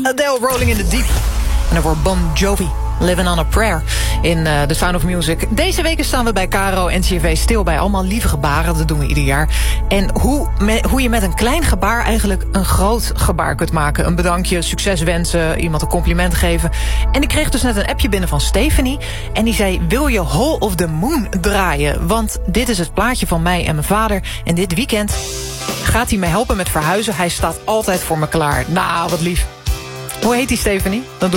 Adele, Rolling in the Deep. En daarvoor Bon Jovi, Living on a Prayer in The Sound of Music. Deze weken staan we bij KRO NCRV stil bij allemaal lieve gebaren. Dat doen we ieder jaar. En hoe je met een klein gebaar eigenlijk een groot gebaar kunt maken. Een bedankje, succes wensen, iemand een compliment geven. En ik kreeg dus net een appje binnen van Stephanie. En die zei, wil je Hole of the Moon draaien? Want dit is het plaatje van mij en mijn vader. En dit weekend gaat hij me helpen met verhuizen. Hij staat altijd voor me klaar. Nou, wat lief. Hoe heet die, Stephanie? Dan